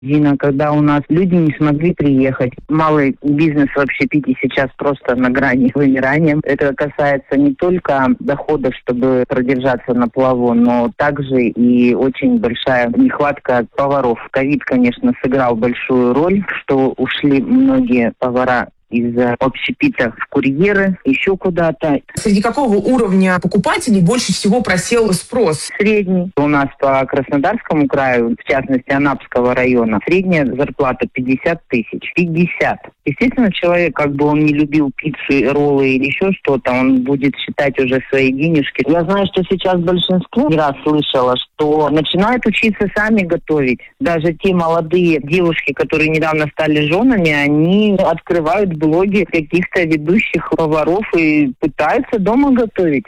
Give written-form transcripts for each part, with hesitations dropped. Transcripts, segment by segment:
Дина, когда у нас люди не смогли приехать. Малый бизнес в общепите сейчас просто на грани вымирания. Это касается не только дохода, чтобы продержаться на плаву, но также и очень большая нехватка поваров. Ковид, конечно, сыграл большую роль, что ушли многие повара из общепита в курьеры, еще куда-то. Среди какого уровня покупателей больше всего просел спрос? Средний. У нас по Краснодарскому краю, в частности Анапского района, средняя зарплата 50 тысяч. 50. Естественно, человек, как бы он не любил пиццу, роллы или еще что-то, он будет считать уже свои денежки. Я знаю, что сейчас большинство, не раз слышала, что начинают учиться сами готовить. Даже те молодые девушки, которые недавно стали женами, они открывают блоги каких-то ведущих поваров и пытаются дома готовить.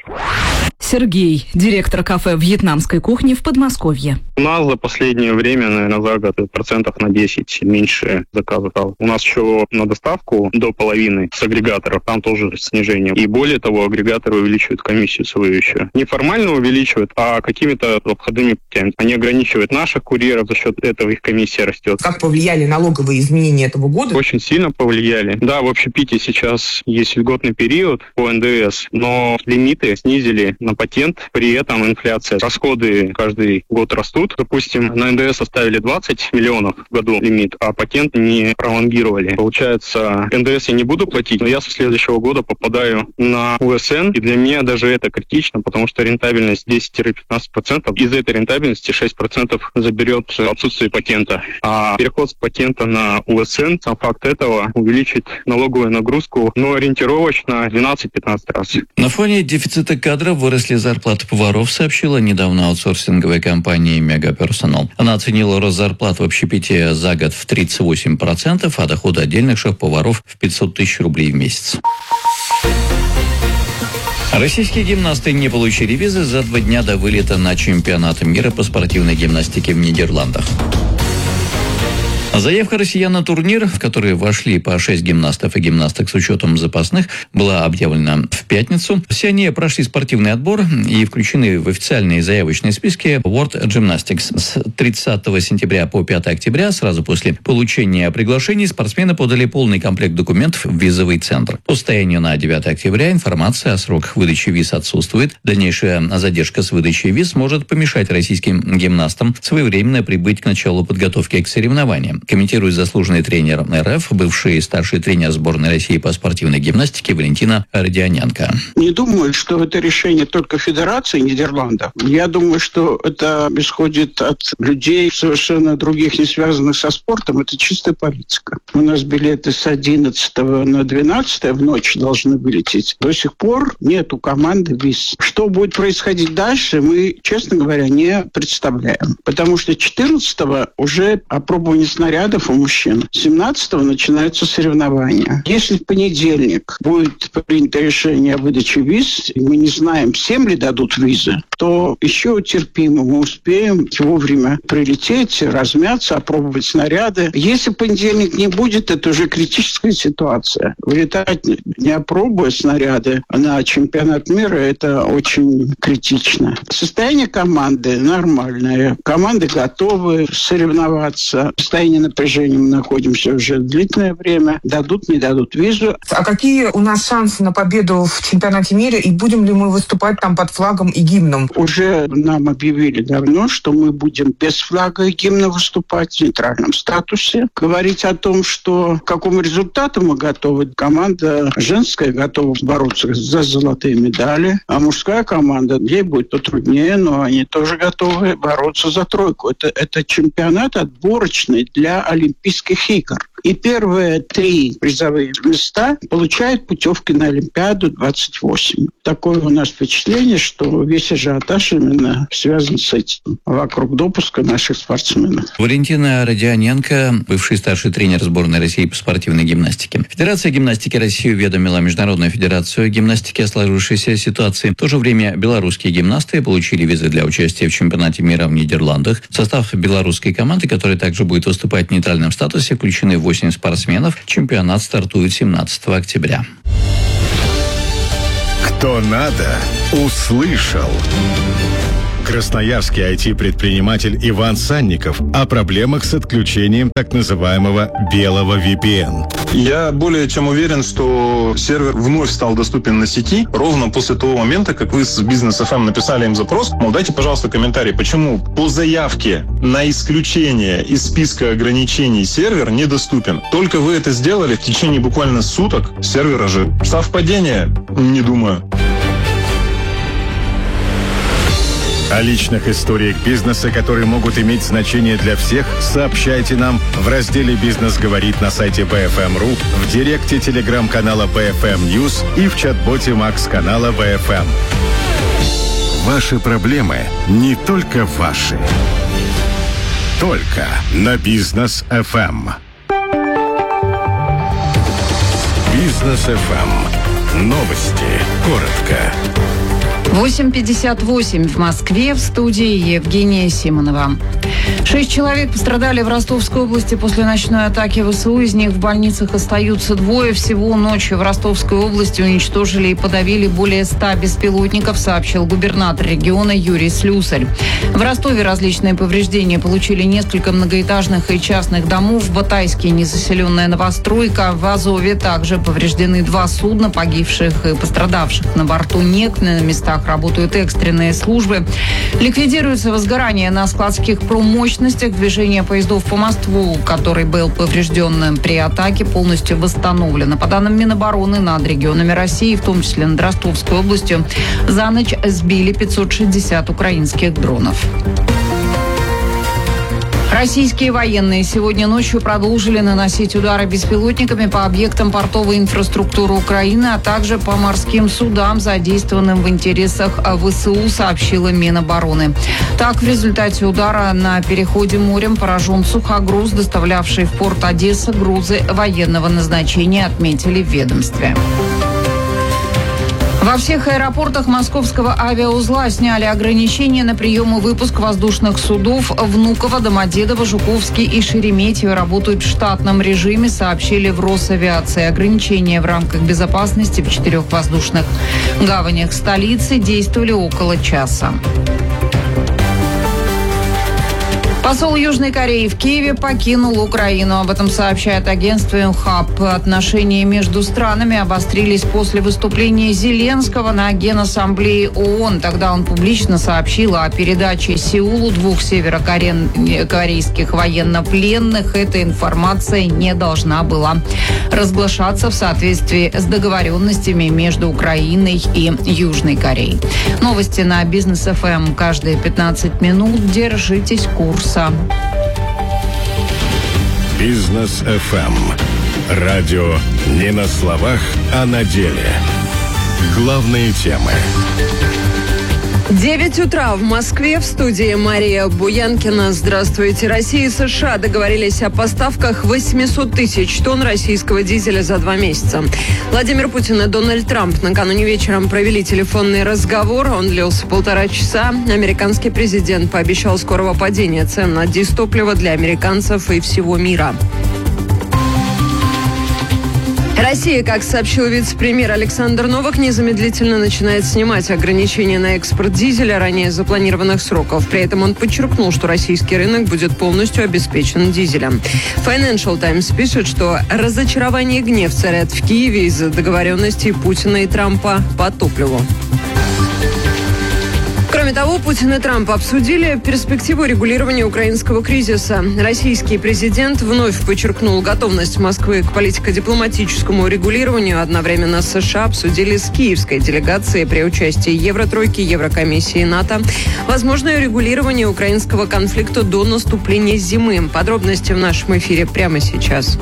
Сергей, директор кафе вьетнамской кухни в Подмосковье. У нас за последнее время, наверное, за год процентов на 10 меньше заказов стало. У нас еще на доставку до половины с агрегаторов, там тоже снижение. И более того, агрегаторы увеличивают комиссию свою еще. Не формально увеличивают, а какими-то обходными путями. Они ограничивают наших курьеров, за счет этого их комиссия растет. Как повлияли налоговые изменения этого года? Очень сильно повлияли. Да, в общепите сейчас есть льготный период по НДС, но лимиты снизили на патент, при этом инфляция. Расходы каждый год растут. Допустим, на НДС оставили 20 миллионов в году лимит, а патент не пролонгировали. Получается, НДС я не буду платить, но я со следующего года попадаю на УСН, и для меня даже это критично, потому что рентабельность 10-15%. Из этой рентабельности 6% заберет отсутствие патента. А переход с патента на УСН, сам факт этого, увеличит налоговую нагрузку, но ориентировочно 12-15 раз. На фоне дефицита кадров выросли зарплаты поваров, сообщила недавно аутсорсинговая компания «Мегаперсонал». Она оценила рост зарплат в общепите за год в 38%, а доходы отдельных шеф-поваров в 500 тысяч рублей в месяц. Российские гимнасты не получили визы за 2 дня до вылета на чемпионат мира по спортивной гимнастике в Нидерландах. Заявка россиян на турнир, в который вошли по 6 гимнастов и гимнасток с учетом запасных, была объявлена в пятницу. Все они прошли спортивный отбор и включены в официальные заявочные списки World Gymnastics. С 30 сентября по 5 октября, сразу после получения приглашений, спортсмены подали полный комплект документов в визовый центр. По состоянию на 9 октября информация о сроках выдачи виз отсутствует. Дальнейшая задержка с выдачей виз может помешать российским гимнастам своевременно прибыть к началу подготовки к соревнованиям. Комментирует заслуженный тренер РФ, бывший старший тренер сборной России по спортивной гимнастике Валентина Родионенко. Не думаю, что это решение только Федерации Нидерландов. Я думаю, что это исходит от людей совершенно других, не связанных со спортом. Это чистая политика. У нас билеты с 11 на 12 в ночь должны вылететь. До сих пор нет у команды виз. Что будет происходить дальше, мы, честно говоря, не представляем. Потому что 14 уже опробование снарядов у мужчин. 17-го начинаются соревнования. Если в понедельник будет принято решение о выдаче виз, и мы не знаем, всем ли дадут визы, то еще терпимо. Мы успеем вовремя прилететь, размяться, опробовать снаряды. Если в понедельник не будет, это уже критическая ситуация. Вылетать, не опробуя снаряды на чемпионат мира, это очень критично. Состояние команды нормальное. Команды готовы соревноваться. В состоянии напряжения мы находимся уже длительное время. Дадут, не дадут визу. А какие у нас шансы на победу в чемпионате мира? И будем ли мы выступать там под флагом и гимном? Уже нам объявили давно, что мы будем без флага и гимна выступать в нейтральном статусе. Говорить о том, что к какому результату мы готовы. Команда женская готова бороться за золотые медали, а мужская команда, ей будет потруднее, но они тоже готовы бороться за тройку. Это чемпионат отборочный для Олимпийских игр. И первые 3 призовые места получают путевки на Олимпиаду 28. Такое у нас впечатление, что весь ажиотаж именно связан с этим, вокруг допуска наших спортсменов. Валентина Родионенко, бывший старший тренер сборной России по спортивной гимнастике. Федерация гимнастики России уведомила Международную федерацию гимнастики о сложившейся ситуации. В то же время белорусские гимнасты получили визы для участия в чемпионате мира в Нидерландах. В состав белорусской команды, которая также будет выступать в нейтральном статусе, включены 8 спортсменов. Чемпионат стартует 17 октября. Кто надо, услышал. Красноярский IT-предприниматель Иван Санников о проблемах с отключением так называемого белого VPN. Я более чем уверен, что сервер вновь стал доступен на сети ровно после того момента, как вы с Business FM написали им запрос. Мол, дайте, пожалуйста, комментарий, почему по заявке на исключение из списка ограничений сервер недоступен. Только вы это сделали, в течение буквально суток сервер ожил. Совпадение? Не думаю. О личных историях бизнеса, которые могут иметь значение для всех, сообщайте нам в разделе «Бизнес говорит» на сайте BFM.ru, в директе телеграм-канала BFM News и в чат-боте Макс-канала BFM. Ваши проблемы не только ваши. Только на Бизнес FM. Бизнес FM. Новости. Коротко. 8:58 в Москве, в студии Евгения Симонова. 6 человек пострадали в Ростовской области после ночной атаки ВСУ. Из них в больницах остаются 2. Всего ночью в Ростовской области уничтожили и подавили более 100 беспилотников, сообщил губернатор региона Юрий Слюсарь. В Ростове различные повреждения получили несколько многоэтажных и частных домов. В Батайске незаселенная новостройка. В Азове также повреждены 2 судна, погибших и пострадавших на борту нет. На местах работают экстренные службы. Ликвидируется возгорание на складских промощностях. Движение поездов по мосту, который был поврежден при атаке, полностью восстановлено. По данным Минобороны, над регионами России, в том числе над Ростовской областью, за ночь сбили 560 украинских дронов. Российские военные сегодня ночью продолжили наносить удары беспилотниками по объектам портовой инфраструктуры Украины, а также по морским судам, задействованным в интересах ВСУ, сообщила Минобороны. Так, в результате удара на переходе морем поражен сухогруз, доставлявший в порт Одесса грузы военного назначения, отметили в ведомстве. Во всех аэропортах московского авиаузла сняли ограничения на прием и выпуск воздушных судов. Внуково, Домодедово, Жуковский и Шереметьево работают в штатном режиме, сообщили в Росавиации. Ограничения в рамках безопасности в 4 воздушных гаванях столицы действовали около часа. Посол Южной Кореи в Киеве покинул Украину. Об этом сообщает агентство «Инхаб». Отношения между странами обострились после выступления Зеленского на Генассамблее ООН. Тогда он публично сообщил о передаче Сеулу 2 северокорейских военнопленных. Эта информация не должна была разглашаться в соответствии с договоренностями между Украиной и Южной Кореей. Новости на Бизнес FM каждые 15 минут. Держитесь курса. Бизнес FM. Радио не на словах, а на деле. Главные темы. 9 утра в Москве, в студии Мария Буянкина. Здравствуйте. Россия и США договорились о поставках 800 тысяч тонн российского дизеля за 2 месяца. Владимир Путин и Дональд Трамп накануне вечером провели телефонный разговор. Он длился 1,5 часа. Американский президент пообещал скорого падения цен на дизтопливо для американцев и всего мира. Россия, как сообщил вице-премьер Александр Новак, незамедлительно начинает снимать ограничения на экспорт дизеля ранее запланированных сроков. При этом он подчеркнул, что российский рынок будет полностью обеспечен дизелем. Financial Times пишет, что разочарование и гнев царят в Киеве из-за договоренностей Путина и Трампа по топливу. Кроме того, Путин и Трамп обсудили перспективу регулирования украинского кризиса. Российский президент вновь подчеркнул готовность Москвы к политико-дипломатическому регулированию. Одновременно США обсудили с киевской делегацией при участии Евротройки, Еврокомиссии и НАТО возможное регулирование украинского конфликта до наступления зимы. Подробности в нашем эфире прямо сейчас.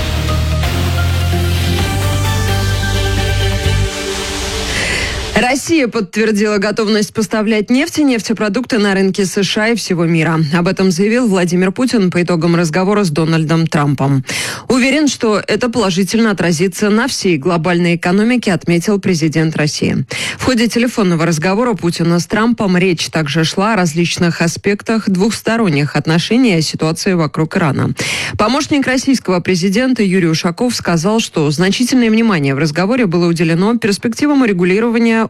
Россия подтвердила готовность поставлять нефть и нефтепродукты на рынки США и всего мира. Об этом заявил Владимир Путин по итогам разговора с Дональдом Трампом. Уверен, что это положительно отразится на всей глобальной экономике, отметил президент России. В ходе телефонного разговора Путина с Трампом речь также шла о различных аспектах двухсторонних отношений и о ситуации вокруг Ирана. Помощник российского президента Юрий Ушаков сказал, что значительное внимание в разговоре было уделено перспективам урегулирования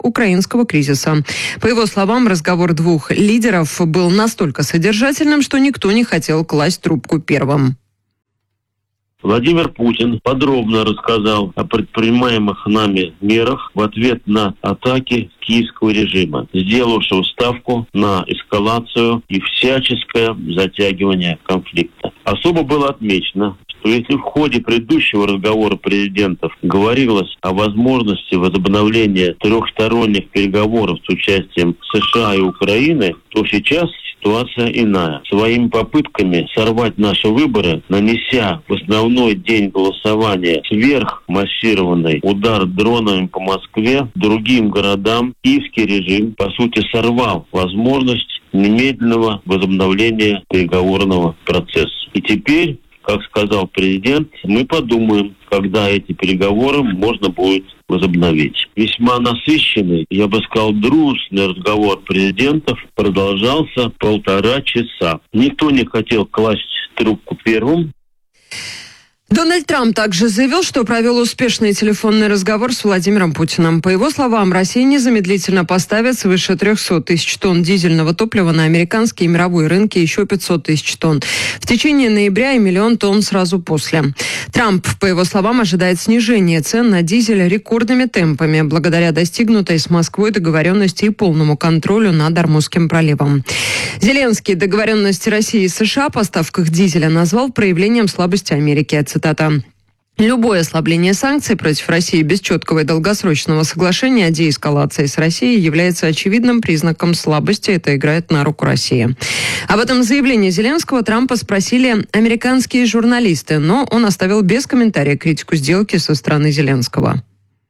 украинского кризиса. По его словам, разговор двух лидеров был настолько содержательным, что никто не хотел класть трубку первым. Владимир Путин подробно рассказал о предпринимаемых нами мерах в ответ на атаки киевского режима, сделавшего ставку на эскалацию и всяческое затягивание конфликта. Особо было отмечено, что если в ходе предыдущего разговора президентов говорилось о возможности возобновления трехсторонних переговоров с участием США и Украины, то сейчас ситуация иная. Своими попытками сорвать наши выборы, нанеся в основной день голосования сверхмассированный удар дронами по Москве, другим городам, киевский режим, по сути, сорвал возможность немедленного возобновления переговорного процесса. И теперь, как сказал президент, мы подумаем, когда эти переговоры можно будет возобновить. Весьма насыщенный, я бы сказал, дружный разговор президентов продолжался 1,5 часа. Никто не хотел класть трубку первым. Дональд Трамп также заявил, что провел успешный телефонный разговор с Владимиром Путиным. По его словам, Россия незамедлительно поставит свыше 300 тысяч тонн дизельного топлива на американские и мировые рынки, еще 500 тысяч тонн в течение ноября и 1 миллион тонн сразу после. Трамп, по его словам, ожидает снижения цен на дизель рекордными темпами, благодаря достигнутой с Москвой договоренности и полному контролю над Ормузским проливом. Зеленский договоренности России и США о поставках дизеля назвал проявлением слабости Америки. Цитата. «Любое ослабление санкций против России без четкого и долгосрочного соглашения о деэскалации с Россией является очевидным признаком слабости. Это играет на руку России». Об этом заявлении Зеленского Трампа спросили американские журналисты, но он оставил без комментария критику сделки со стороны Зеленского.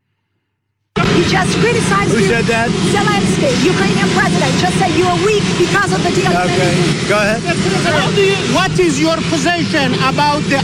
He just criticized you. Who said that? Zelensky, Ukrainian president, just said you are weak because of the deal. Okay, go ahead. What is your position about the...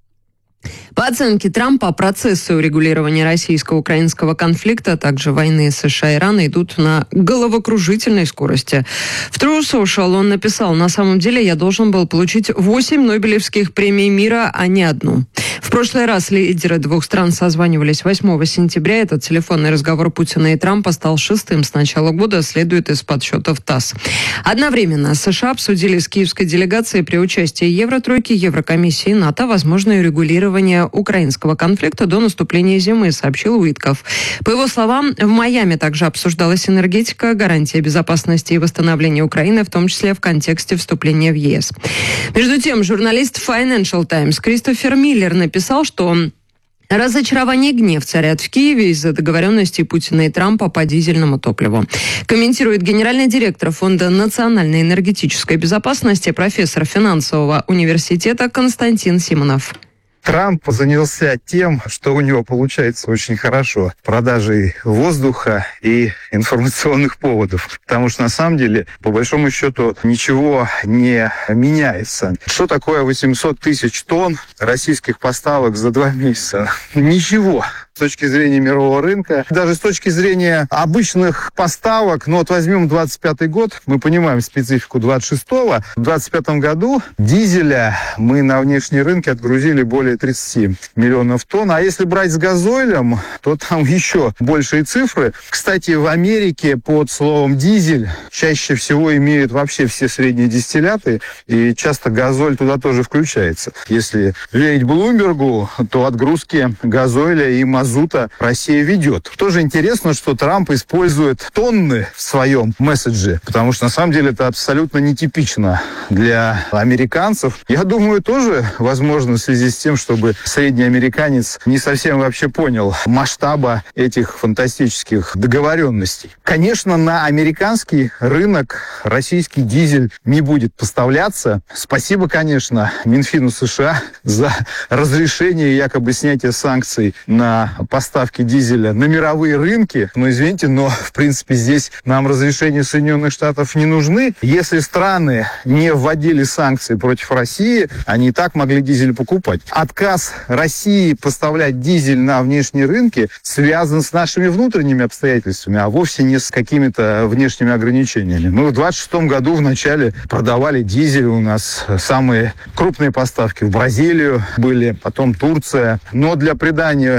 По оценке Трампа, процессы урегулирования российско-украинского конфликта, а также войны США и Ирана идут на головокружительной скорости. В True Social он написал: «На самом деле я должен был получить 8 Нобелевских премий мира, а не одну». В прошлый раз лидеры двух стран созванивались 8 сентября. Этот телефонный разговор Путина и Трампа стал 6-м с начала года, следует из подсчетов ТАСС. Одновременно США обсудили с киевской делегацией при участии Евротройки, Еврокомиссии и НАТО возможное урегулирование украинского конфликта до наступления зимы, сообщил Уитков. По его словам, в Майами также обсуждалась энергетика, гарантия безопасности и восстановления Украины, в том числе в контексте вступления в ЕС. Между тем, журналист Financial Times Кристофер Миллер написал, что разочарование и гнев царят в Киеве из-за договоренностей Путина и Трампа по дизельному топливу. Комментирует генеральный директор Фонда национальной энергетической безопасности, профессор финансового университета Константин Симонов. Трамп занялся тем, что у него получается очень хорошо: продажей воздуха и информационных поводов. Потому что, на самом деле, по большому счету, ничего не меняется. Что такое 800 тысяч тонн российских поставок за 2 месяца? Ничего. С точки зрения мирового рынка, даже с точки зрения обычных поставок, ну вот возьмем 25-й год, мы понимаем специфику 26-го. В 25-м году дизеля мы на внешние рынки отгрузили более 30 миллионов тонн. А если брать с газоилем, то там еще большие цифры. Кстати, в Америке под словом «дизель» чаще всего имеют вообще все средние дистилляты, и часто газоль туда тоже включается. Если верить Блумбергу, то отгрузки газоиля и мазута Россия ведет. Тоже интересно, что Трамп использует тонны в своем месседже, потому что на самом деле это абсолютно нетипично для американцев. Я думаю, тоже возможно в связи с тем, чтобы средний американец не совсем вообще понял масштаба этих фантастических договоренностей. Конечно, на американский рынок российский дизель не будет поставляться. Спасибо, конечно, Минфину США за разрешение якобы снятия санкций на поставки дизеля на мировые рынки. Но, извините, но, в принципе, здесь нам разрешения Соединенных Штатов не нужны. Если страны не вводили санкции против России, они и так могли дизель покупать. Отказ России поставлять дизель на внешние рынки связан с нашими внутренними обстоятельствами, а вовсе не с какими-то внешними ограничениями. Мы в 26 году вначале продавали дизель. У нас самые крупные поставки в Бразилию были, потом Турция. Но для придания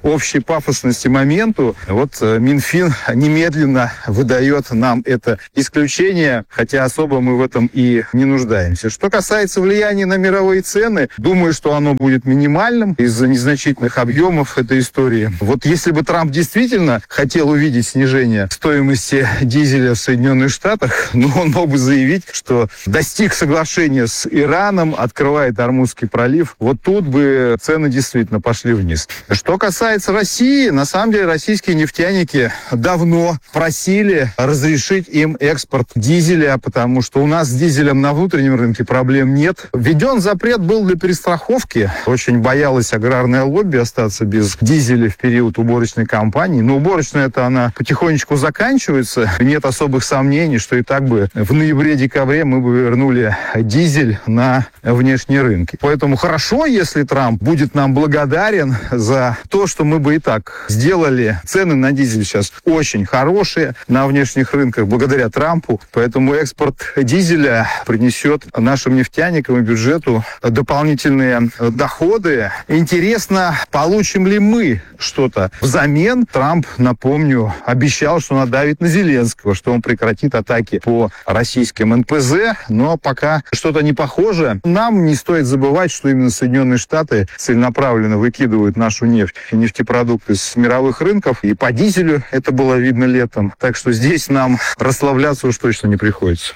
общей пафосности моменту, вот Минфин немедленно выдает нам это исключение, хотя особо мы в этом и не нуждаемся. Что касается влияния на мировые цены, думаю, что оно будет минимальным из-за незначительных объемов этой истории. Вот если бы Трамп действительно хотел увидеть снижение стоимости дизеля в Соединенных Штатах, он мог бы заявить, что достиг соглашения с Ираном, открывает Ормузский пролив. Вот тут бы цены действительно пошли вниз. Что касается России, на самом деле российские нефтяники давно просили разрешить им экспорт дизеля, потому что у нас с дизелем на внутреннем рынке проблем нет. Введен запрет был для перестраховки. Очень боялась аграрное лобби остаться без дизеля в период уборочной кампании. Но уборочная-то она потихонечку заканчивается. Нет особых сомнений, что и так бы в ноябре-декабре мы бы вернули дизель на внешние рынки. Поэтому хорошо, если Трамп будет нам благодарен за то, что мы бы и так сделали. Цены на дизель сейчас очень хорошие на внешних рынках благодаря Трампу. Поэтому экспорт дизеля принесет нашим нефтяникам и бюджету дополнительные доходы. Интересно, получим ли мы что-то взамен? Трамп, напомню, обещал, что надавит на Зеленского, что он прекратит атаки по российским НПЗ, но пока что-то не похоже. Нам не стоит забывать, что именно Соединенные Штаты целенаправленно выкидывают нашу нефть и нефтепродукты с мировых рынков, и по дизелю это было видно летом. Так что здесь нам расслабляться уж точно не приходится.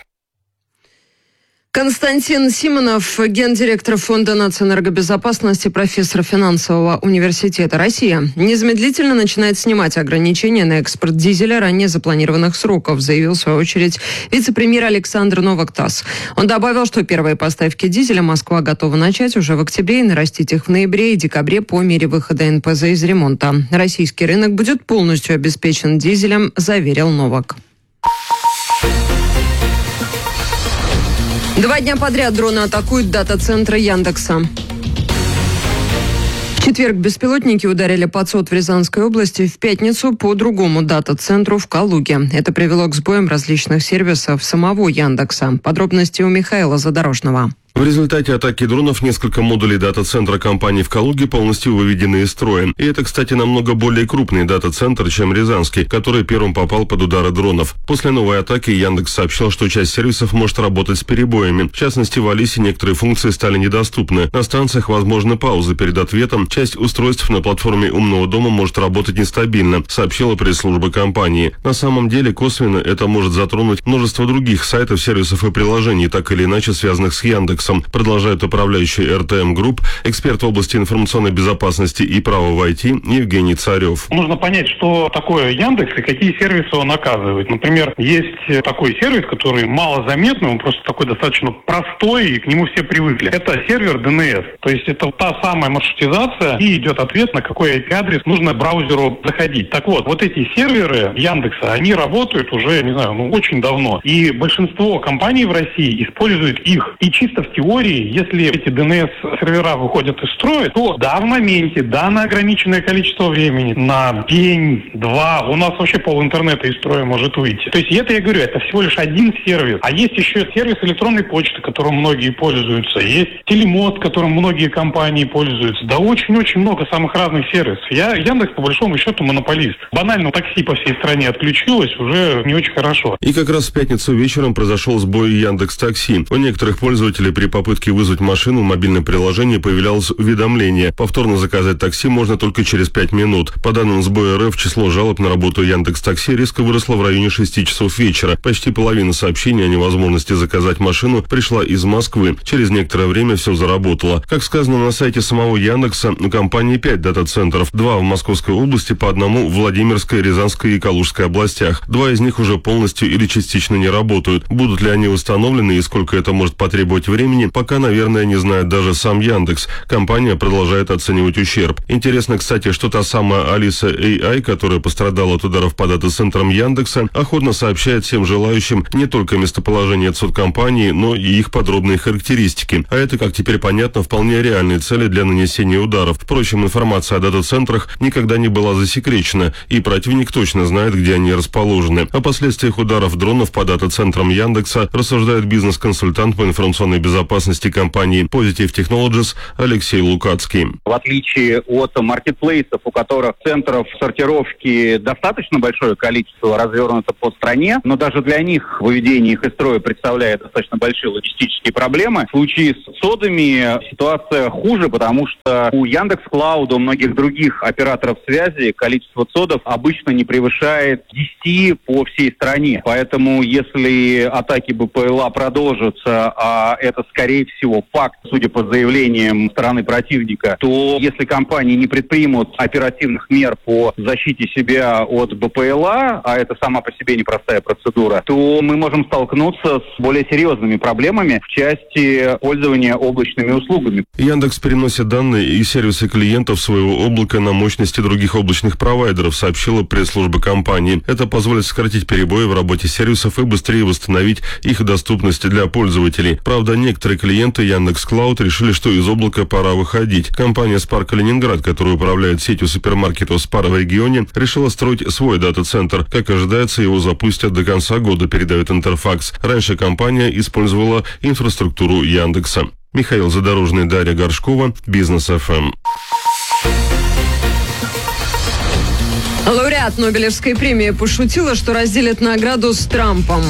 Константин Симонов, гендиректор Фонда нацэнергобезопасности, профессор финансового университета «Россия», незамедлительно начинает снимать ограничения на экспорт дизеля ранее запланированных сроков, заявил в свою очередь вице-премьер Александр Новак ТАСС. Он добавил, что первые поставки дизеля Москва готова начать уже в октябре и нарастить их в ноябре и декабре по мере выхода НПЗ из ремонта. Российский рынок будет полностью обеспечен дизелем, заверил Новак. 2 дня подряд дроны атакуют дата-центры Яндекса. В четверг беспилотники ударили под СОТ в Рязанской области, в пятницу по другому дата-центру в Калуге. Это привело к сбоям различных сервисов самого Яндекса. Подробности у Михаила Задорожного. В результате атаки дронов несколько модулей дата-центра компании в Калуге полностью выведены из строя. И это, кстати, намного более крупный дата-центр, чем Рязанский, который первым попал под удары дронов. После новой атаки Яндекс сообщил, что часть сервисов может работать с перебоями. В частности, в Алисе некоторые функции стали недоступны. На станциях возможны паузы перед ответом. Часть устройств на платформе умного дома может работать нестабильно, сообщила пресс-служба компании. На самом деле, косвенно это может затронуть множество других сайтов, сервисов и приложений, так или иначе связанных с Яндексом. Продолжает управляющий РТМ Групп, эксперт в области информационной безопасности и права в IT Евгений Царев. Нужно понять, что такое Яндекс и какие сервисы он оказывает. Например, есть такой сервис, который малозаметный, он просто такой достаточно простой, и к нему все привыкли. Это сервер DNS. То есть это та самая маршрутизация, и идет ответ, на какой IP-адрес нужно браузеру заходить. Так вот, вот эти серверы Яндекса, они работают уже, не знаю, очень давно. И большинство компаний в России используют их. И чисто в теории, если эти DNS-сервера выходят из строя, то да, в моменте, да, на ограниченное количество времени, на день-два, у нас вообще пол интернета из строя может выйти. То есть это, я говорю, это всего лишь один сервис. А есть еще сервис электронной почты, которым многие пользуются. Есть телемост, которым многие компании пользуются. Да очень-очень много самых разных сервисов. Яндекс, по большому счету, монополист. Банально такси по всей стране отключилось, уже не очень хорошо. И как раз в пятницу вечером произошел сбой Яндекс.Такси. У некоторых пользователей при попытке вызвать машину в мобильном приложении появлялось уведомление. Повторно заказать такси можно только через 5 минут. По данным сбоя РФ, число жалоб на работу Яндекс.Такси резко выросло в районе 6 часов вечера. Почти половина сообщений о невозможности заказать машину пришла из Москвы. Через некоторое время все заработало. Как сказано на сайте самого Яндекса, у компании 5 дата-центров. 2 в Московской области, по одному в Владимирской, Рязанской и Калужской областях. 2 из них уже полностью или частично не работают. Будут ли они установлены и сколько это может потребовать времени, пока, наверное, не знает даже сам Яндекс. Компания продолжает оценивать ущерб. Интересно, кстати, что та самая Алиса AI, которая пострадала от ударов по дата-центрам Яндекса, охотно сообщает всем желающим не только местоположение компании, но и их подробные характеристики. А это, как теперь понятно, вполне реальные цели для нанесения ударов. Впрочем, информация о дата-центрах никогда не была засекречена, и противник точно знает, где они расположены. О последствиях ударов дронов по дата-центрам Яндекса рассуждает бизнес-консультант по информационной безопасности безопасности компании Positive Technologies Алексей Лукацкий. В отличие от маркетплейсов, у которых центров сортировки достаточно большое количество развернуто по стране, но даже для них выведение их из строя представляет достаточно большие логистические проблемы. В случае с содами ситуация хуже, потому что у Яндекс.Клауда, у многих других операторов связи количество содов обычно не превышает 10 по всей стране. Поэтому если атаки БПЛА продолжатся, а это, скорее всего, факт, судя по заявлениям стороны противника, то если компании не предпримут оперативных мер по защите себя от БПЛА, а это сама по себе непростая процедура, то мы можем столкнуться с более серьезными проблемами в части пользования облачными услугами. Яндекс переносит данные и сервисы клиентов своего облака на мощности других облачных провайдеров, сообщила пресс-служба компании. Это позволит сократить перебои в работе сервисов и быстрее восстановить их доступность для пользователей. Правда, некоторые клиенты Яндекс.Клауд решили, что из облака пора выходить. Компания Spar Калининград, которая управляет сетью супермаркетов Spar в регионе, решила строить свой дата-центр. Как ожидается, его запустят до конца года, передает Интерфакс. Раньше компания использовала инфраструктуру Яндекса. Михаил Задорожный, Дарья Горшкова, Бизнес ФМ. Лауреат Нобелевской премии пошутила, что разделит награду с Трампом.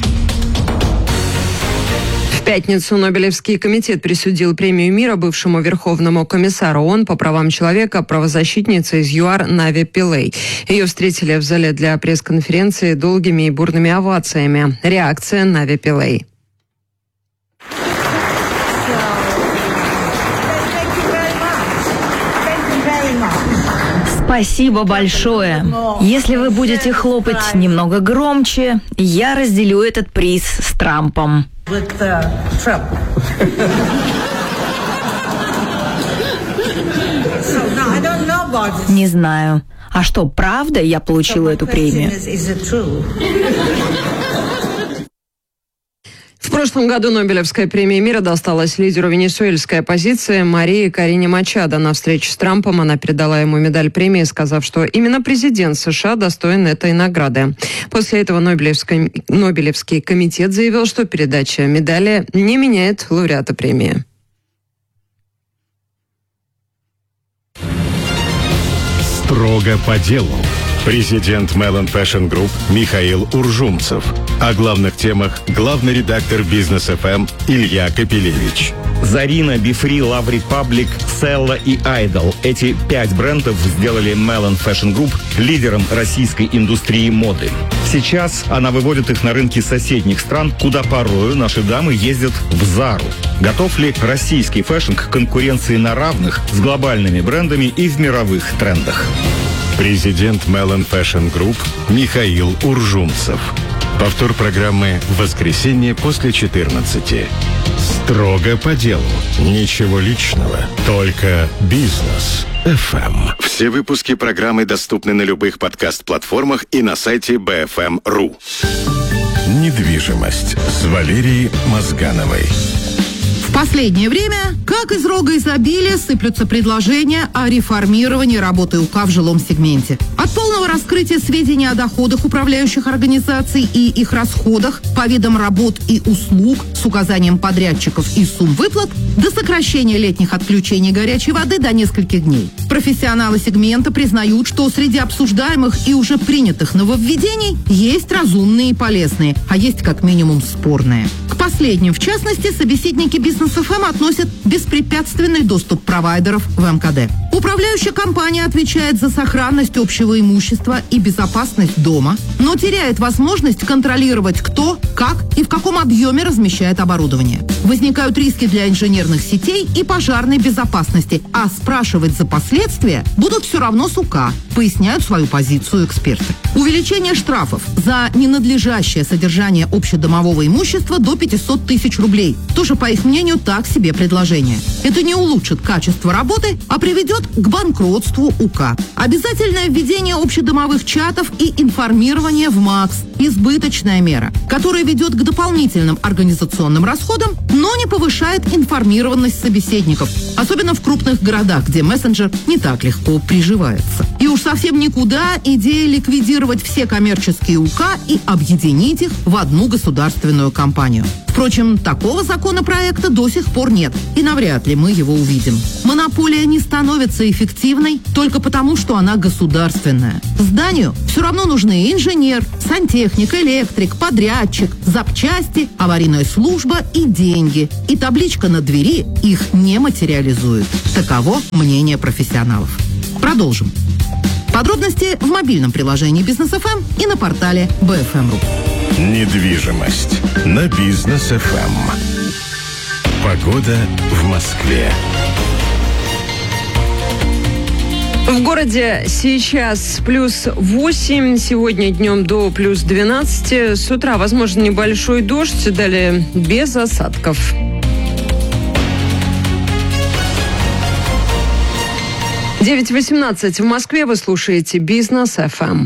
В пятницу Нобелевский комитет присудил премию мира бывшему верховному комиссару ООН по правам человека, правозащитнице из ЮАР Нави Пиллей. Ее встретили в зале для пресс-конференции долгими и бурными овациями. Реакция Нави Пиллей. Спасибо большое. Если вы будете хлопать немного громче, я разделю этот приз с Трампом. Не знаю. А что, правда я получила эту премию? В прошлом году Нобелевская премия мира досталась лидеру венесуэльской оппозиции Марии Корине Мачадо. На встрече с Трампом она передала ему медаль премии, сказав, что именно президент США достоин этой награды. После этого Нобелевский комитет заявил, что передача медали не меняет лауреата премии. Строго по делу. Президент Melon Fashion Group Михаил Уржумцев. О главных темах главный редактор Бизнес ФМ Илья Капелевич. Зарина, Бифри, Love Republic, Селла и Idol. Эти 5 брендов сделали Melon Fashion Group лидером российской индустрии моды. Сейчас она выводит их на рынки соседних стран, куда порою наши дамы ездят в Зару. Готов ли российский фэшн к конкуренции на равных с глобальными брендами и в мировых трендах? Президент Melon Fashion Group Михаил Уржумцев. Повтор программы в воскресенье после 14. Строго по делу. Ничего личного. Только бизнес. ФМ. Все выпуски программы доступны на любых подкаст-платформах и на сайте BFM.ru. Недвижимость с Валерией Мозгановой. В последнее время, как из рога изобилия, сыплются предложения о реформировании работы УК в жилом сегменте. От полного раскрытия сведений о доходах управляющих организаций и их расходах по видам работ и услуг с указанием подрядчиков и сумм выплат до сокращения летних отключений горячей воды до нескольких дней. Профессионалы сегмента признают, что среди обсуждаемых и уже принятых нововведений есть разумные и полезные, а есть как минимум спорные. К последним, в частности, собеседники Бизнес ФМ относят беспрепятственный доступ провайдеров в МКД. Управляющая компания отвечает за сохранность общего имущества и безопасность дома, но теряет возможность контролировать, кто, как и в каком объеме размещает оборудование. Возникают риски для инженерных сетей и пожарной безопасности, а спрашивать за последствия будут все равно с УК, поясняют свою позицию эксперты. Увеличение штрафов за ненадлежащее содержание общедомового имущества до 500 тысяч рублей. Тоже, по их мнению, так себе предложение. Это не улучшит качество работы, а приведет к банкротству УК. Обязательное введение общедомовых чатов и информирование в МАКС – избыточная мера, которая ведет к дополнительным организационным расходам, но не повышает информированность собеседников, особенно в крупных городах, где мессенджер не так легко приживается. И уж совсем никуда идея ликвидировать все коммерческие УК и объединить их в одну государственную компанию. Впрочем, такого законопроекта до сих пор нет, и навряд ли мы его увидим. Монополия не становится эффективной только потому, что она государственная. Зданию все равно нужны инженер, сантехник, электрик, подрядчик, запчасти, аварийная служба и деньги. И табличка на двери их не материализует. Таково мнение профессионалов. Продолжим. Подробности в мобильном приложении Бизнес ФМ и на портале BFM.ru. Недвижимость на Бизнес ФМ. Погода в Москве. В городе сейчас плюс 8, сегодня днем до плюс 12. С утра возможен небольшой дождь, далее без осадков. — 9:18 в Москве. Вы слушаете Бизнес ФМ.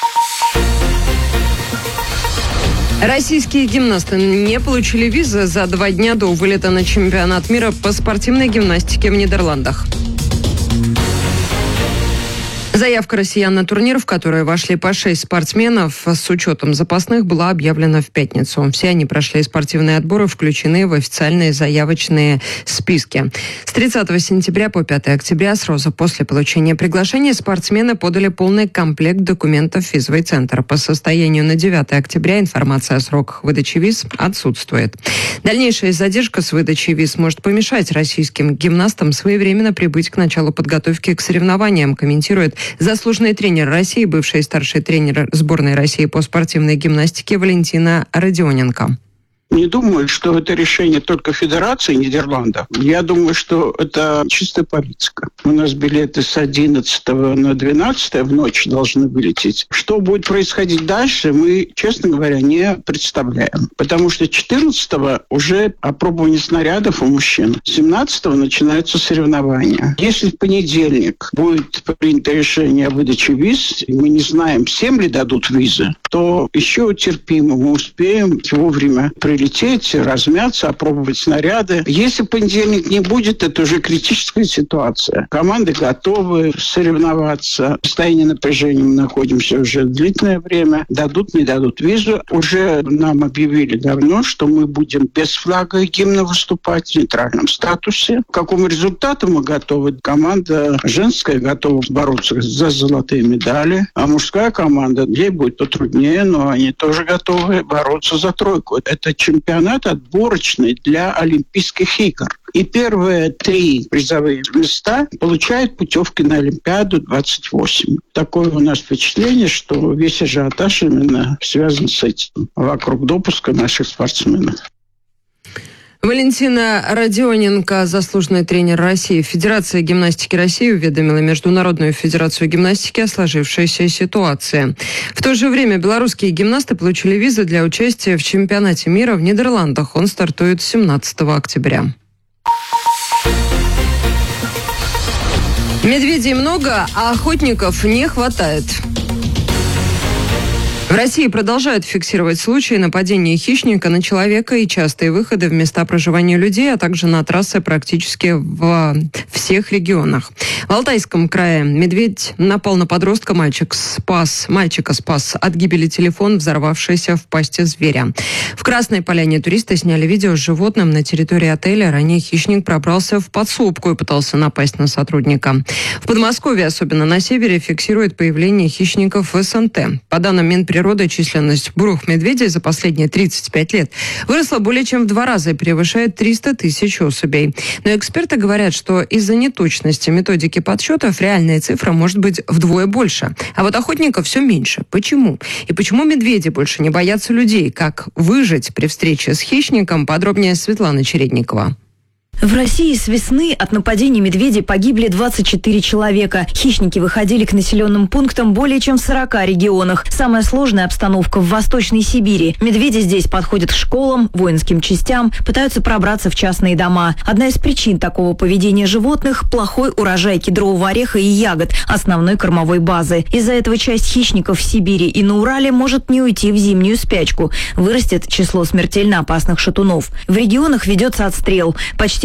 Российские гимнасты не получили визы за 2 дня до вылета на чемпионат мира по спортивной гимнастике в Нидерландах. Заявка россиян на турнир, в который вошли по 6 спортсменов с учетом запасных, была объявлена в пятницу. Все они прошли спортивные отборы, включены в официальные заявочные списки. С 30 сентября по 5 октября, сразу после получения приглашения, спортсмены подали полный комплект документов в визовый центр. По состоянию на 9 октября информация о сроках выдачи виз отсутствует. Дальнейшая задержка с выдачей виз может помешать российским гимнастам своевременно прибыть к началу подготовки к соревнованиям, комментирует заслуженный тренер России, бывший старший тренер сборной России по спортивной гимнастике Валентина Родионенко. Не думаю, что это решение только Федерации Нидерландов. Я думаю, что это чистая политика. У нас билеты с 11 на 12 в ночь должны вылететь. Что будет происходить дальше, мы, честно говоря, не представляем. Потому что 14 уже опробование снарядов у мужчин. 17 начинаются соревнования. Если в понедельник будет принято решение о выдаче виз, и мы не знаем, всем ли дадут визы, то еще терпимо. Мы успеем вовремя прилететь, размяться, опробовать снаряды. Если понедельник не будет, это уже критическая ситуация. Команды готовы соревноваться. В состоянии напряжения мы находимся уже длительное время. Дадут, не дадут визу. Уже нам объявили давно, что мы будем без флага и гимна выступать в нейтральном статусе. К какому результату мы готовы? Команда женская готова бороться за золотые медали, а мужская команда, ей будет потруднее, но они тоже готовы бороться за тройку. Это чемпионат отборочный для Олимпийских игр. И первые 3 призовые места получают путевки на Олимпиаду 28. Такое у нас впечатление, что весь ажиотаж именно связан с этим, вокруг допуска наших спортсменов. Валентина Родионенко, заслуженный тренер России. Федерация гимнастики России уведомила Международную федерацию гимнастики о сложившейся ситуации. В то же время белорусские гимнасты получили визы для участия в чемпионате мира в Нидерландах. Он стартует 17 октября. Медведей много, а охотников не хватает. В России продолжают фиксировать случаи нападения хищника на человека и частые выходы в места проживания людей, а также на трассы практически во всех регионах. В Алтайском крае медведь напал на подростка, мальчика спас от гибели телефон, взорвавшийся в пасти зверя. В Красной Поляне туристы сняли видео с животным на территории отеля. Ранее хищник пробрался в подсобку и пытался напасть на сотрудника. В Подмосковье, особенно на севере, фиксирует появление хищников в СНТ. По данным Минприроды, численность бурых медведей за последние 35 лет выросла более чем в 2 раза и превышает 300 тысяч особей. Но эксперты говорят, что из-за неточности методики подсчетов реальная цифра может быть вдвое больше. А вот охотников все меньше. Почему? И почему медведи больше не боятся людей? Как выжить при встрече с хищником? Подробнее Светлана Чередникова. В России с весны от нападений медведей погибли 24 человека. Хищники выходили к населенным пунктам более чем в 40 регионах. Самая сложная обстановка в Восточной Сибири. Медведи здесь подходят к школам, воинским частям, пытаются пробраться в частные дома. Одна из причин такого поведения животных – плохой урожай кедрового ореха и ягод, основной кормовой базы. Из-за этого часть хищников в Сибири и на Урале может не уйти в зимнюю спячку. Вырастет число смертельно опасных шатунов. В регионах ведется отстрел. Почти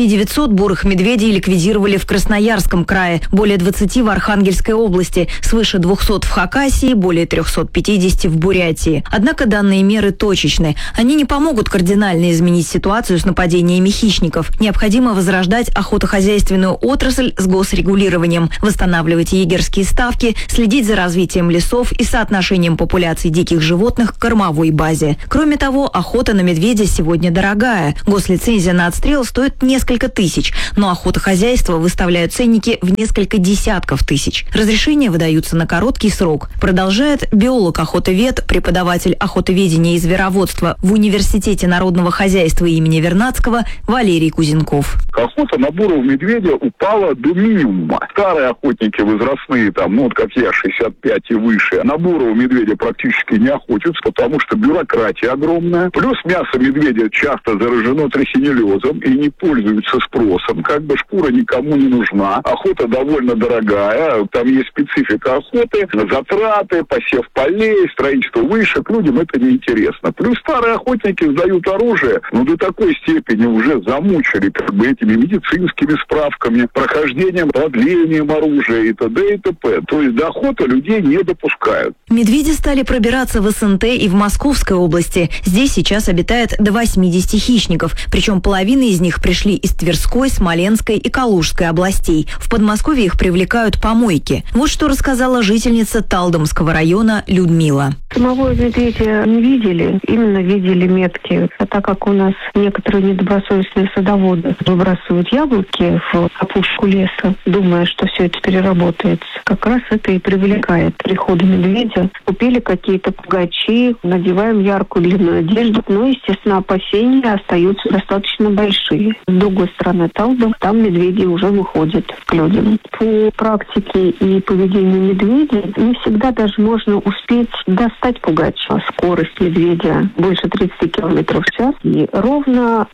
Почти 900 бурых медведей ликвидировали в Красноярском крае, более 20 в Архангельской области, свыше 200 в Хакасии, более 350 в Бурятии. Однако данные меры точечны. Они не помогут кардинально изменить ситуацию с нападениями хищников. Необходимо возрождать охотохозяйственную отрасль с госрегулированием, восстанавливать егерские ставки, следить за развитием лесов и соотношением популяций диких животных к кормовой базе. Кроме того, охота на медведя сегодня дорогая. Гослицензия на отстрел стоит несколько тысяч, но охотохозяйства выставляют ценники в несколько десятков тысяч. Разрешения выдаются на короткий срок. Продолжает биолог-охотовед, преподаватель охотоведения и звероводства в Университете народного хозяйства имени Вернадского Валерий Кузенков. Охота на бурого медведя упала до минимума. Старые охотники возрастные, как я, 65 и выше, на бурого медведя практически не охотятся, потому что бюрократия огромная. Плюс мясо медведя часто заражено трихинеллезом и не пользуется спросом. Шкура никому не нужна. Охота довольно дорогая. Там есть специфика охоты, затраты, посев полей, строительство вышек. Людям это неинтересно. Плюс старые охотники сдают оружие, до такой степени уже замучили этими медицинскими справками, прохождением, продлением оружия и т.д. и т.п. То есть до охоты людей не допускают. Медведи стали пробираться в СНТ и в Московской области. Здесь сейчас обитает до 80 хищников, причем половина из них пришли из Тверской, Смоленской и Калужской областей. В Подмосковье их привлекают помойки. Вот что рассказала жительница Талдомского района Людмила. Самого медведя не видели, именно видели метки. А так как у нас некоторые недобросовестные садоводы выбрасывают яблоки в опушку леса, думая, что все это переработается, как раз это и привлекает прихода медведя. Купили какие-то пугачи, надеваем яркую длинную одежду, но, естественно, опасения остаются достаточно большие. С другой стороны Талдом, там медведи уже выходят к людям. По практике и поведению медведя не всегда даже можно успеть достать пугача. Скорость медведя больше 30 км в час, и ровно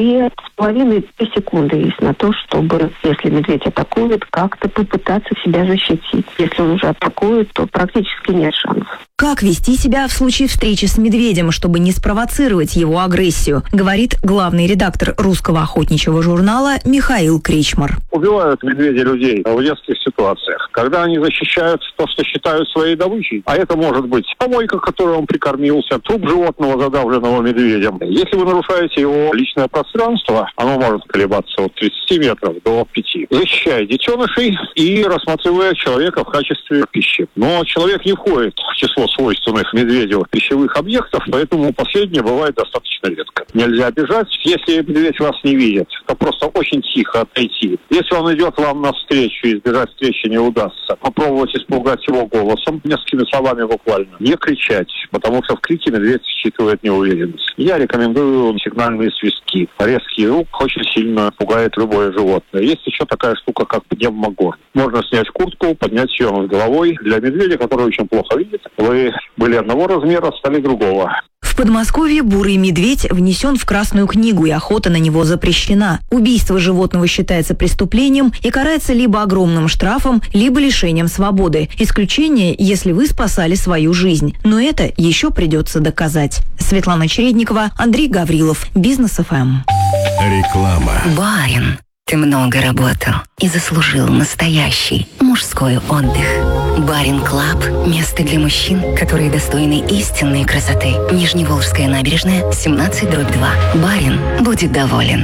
2,5 секунды есть на то, чтобы, если медведь атакует, как-то попытаться себя защитить. Если он уже атакует, то практически нет шансов. Как вести себя в случае встречи с медведем, чтобы не спровоцировать его агрессию, говорит главный редактор русского охотничьего журнала Михаил Кричмар. Убивают медведи людей в детских ситуациях, когда они защищают то, что считают своей добычей. А это может быть помойка, которой он прикормился, труп животного, задавленного медведем. Если вы нарушаете его личное пространство, оно может колебаться от 30 метров до 5. Защищая детенышей и рассматривая человека в качестве пищи. Но человек не входит в число свойственных медведю пищевых объектов, поэтому последнее бывает достаточно редко. Нельзя бежать, если медведь вас не видит, то просто очень тихо отойти. Если он идет вам навстречу, избежать встречи не удастся, попробовать испугать его голосом, несколькими словами буквально. Не кричать, потому что в крике медведь считывает неуверенность. Я рекомендую сигнальные свистки. Резкий звук очень сильно пугает любое животное. Есть еще такая штука, как пневмогон. Можно снять куртку, поднять ее над головой. Для медведя, который очень плохо видит, вы были одного размера, стали другого. В Подмосковье бурый медведь внесен в Красную книгу, и охота на него запрещена. Убийство животного считается преступлением и карается либо огромным штрафом, либо лишением свободы. Исключение, если вы спасали свою жизнь. Но это еще придется доказать. Светлана Чередникова, Андрей Гаврилов, Бизнес ФМ. Реклама. Барин, ты много работал и заслужил настоящий мужской отдых. Барин Клаб – место для мужчин, которые достойны истинной красоты. Нижневолжская набережная, 17/2. Барин будет доволен.